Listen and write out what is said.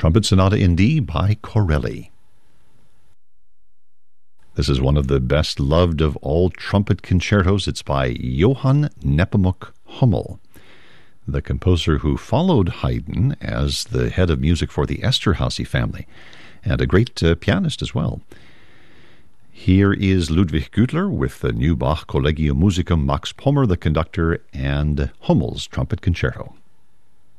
Trumpet Sonata in D by Corelli. This is one of the best loved of all trumpet concertos. It's by Johann Nepomuk Hummel, the composer who followed Haydn as the head of music for the Esterhazy family, and a great pianist as well. Here is Ludwig Gütler with the new Bach Collegium Musicum, Max Pommer, the conductor, and Hummel's trumpet concerto.